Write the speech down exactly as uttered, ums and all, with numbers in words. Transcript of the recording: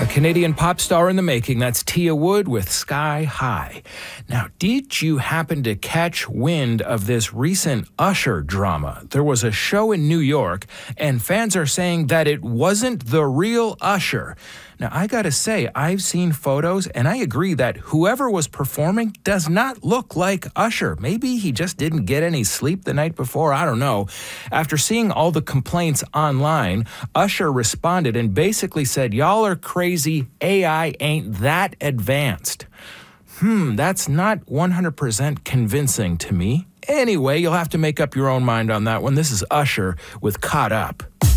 A Canadian pop star in the making. That's Tia Wood with Sky High. Now, did you happen to catch wind of this recent Usher drama? There was a show in New York, and fans are saying that it wasn't the real Usher. Now, I gotta say, I've seen photos, and I agree that whoever was performing does not look like Usher. Maybe he just didn't get any sleep the night before, I don't know. After seeing all the complaints online, Usher responded and basically said, "Y'all are crazy, A I ain't that advanced." Hmm, that's not one hundred percent convincing to me. Anyway, you'll have to make up your own mind on that one. This is Usher with Caught Up.